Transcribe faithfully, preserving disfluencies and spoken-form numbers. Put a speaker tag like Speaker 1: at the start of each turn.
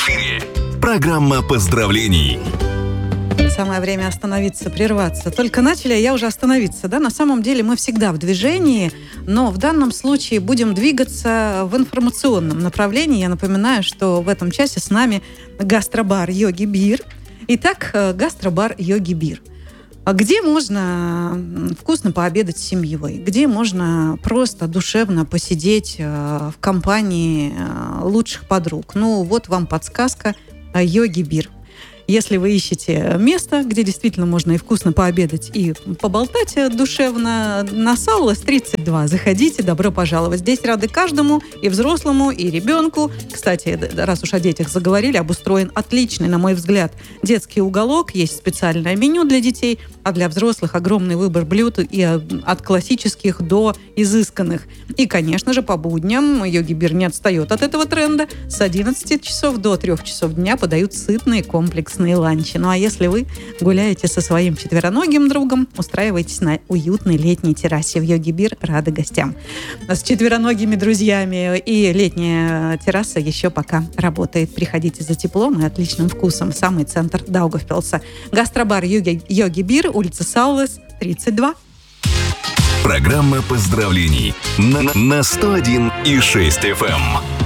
Speaker 1: эфире программа поздравлений.
Speaker 2: Самое время остановиться, прерваться. Только начали, а я уже остановиться, да? На самом деле мы всегда в движении, но в данном случае будем двигаться в информационном направлении. Я напоминаю, что в этом часе с нами гастробар Йоги Бир. Итак, гастробар Йоги Бир. Где можно вкусно пообедать с семьей? Где можно просто душевно посидеть в компании лучших подруг? Ну, вот вам подсказка Йоги Бир. Если вы ищете место, где действительно можно и вкусно пообедать, и поболтать душевно, на Саулас тридцать два заходите, добро пожаловать. Здесь рады каждому, и взрослому, и ребенку. Кстати, раз уж о детях заговорили, обустроен отличный, на мой взгляд, детский уголок. Есть специальное меню для детей, а для взрослых огромный выбор блюд и от классических до изысканных. И, конечно же, по будням Йоги Бир не отстает от этого тренда. С одиннадцати часов до трёх часов дня подают сытные комплексные ланчи. Ну а если вы гуляете со своим четвероногим другом, устраивайтесь на уютной летней террасе в Йоги Бир, рады гостям. С четвероногими друзьями и летняя терраса еще пока работает. Приходите за теплом и отличным вкусом в самый центр Даугавпилса. Гастробар Йоги, Йоги Бир, улица Саулас, тридцать два.
Speaker 1: Программа поздравлений на, на сто один и шесть эф эм.